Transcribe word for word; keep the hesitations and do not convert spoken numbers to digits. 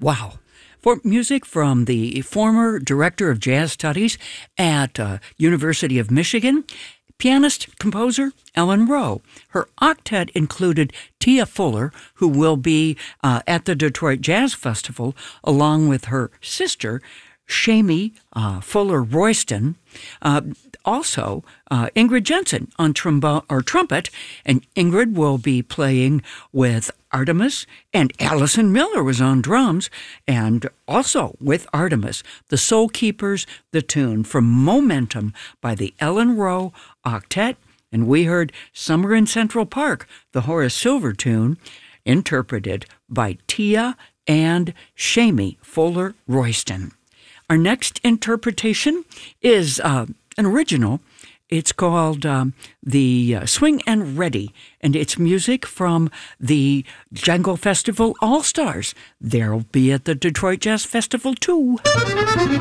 Wow. For music from the former director of jazz studies at uh, University of Michigan, pianist-composer Ellen Rowe. Her octet included Tia Fuller, who will be uh, at the Detroit Jazz Festival, along with her sister, Shamie uh, Fuller-Royston. Uh, also, uh, Ingrid Jensen on trombo- or trumpet, and Ingrid will be playing with Artemis, and Allison Miller was on drums, and also with Artemis, the Soul Keepers, the tune from Momentum by the Ellen Rowe Octet, and we heard Summer in Central Park, the Horace Silver tune, interpreted by Tia and Shamie Fuller-Royston. Our next interpretation is uh, an original. It's called um, the uh, Swing and Ready, and it's music from the Django Festival All-Stars. They'll be at the Detroit Jazz Festival, too.